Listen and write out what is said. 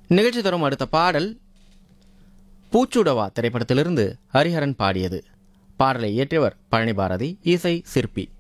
நிகழ்ச்சி தரும் அடுத்த பாடல் பூச்சுடவா திரைப்படத்திலிருந்து ஹரிஹரன் பாடியது. பாடலை இயற்றியவர் பழனி பாரதி, இசை சிற்பி.